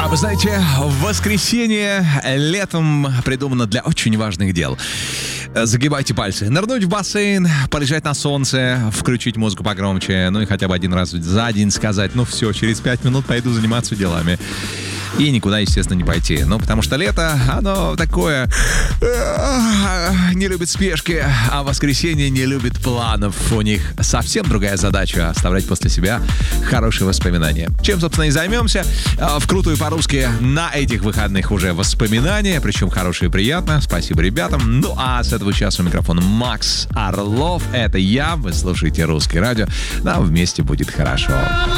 Вы знаете, воскресенье летом придумано для очень важных дел. Загибайте пальцы. Нырнуть в бассейн, полежать на солнце, включить музыку погромче, ну и хотя бы один раз за день сказать: ну все, через 5 минут пойду заниматься делами. И никуда, естественно, не пойти. Ну, потому что лето, оно такое... не любит спешки, а воскресенье не любит планов. У них совсем другая задача — оставлять после себя хорошие воспоминания. Чем, собственно, и займемся. Вкрутую по-русски на этих выходных уже воспоминания, причем хорошие и приятно. Спасибо ребятам. Ну, а с этого часа у микрофона Макс Орлов. Это я. Вы слушаете «Русское радио». Нам вместе будет хорошо.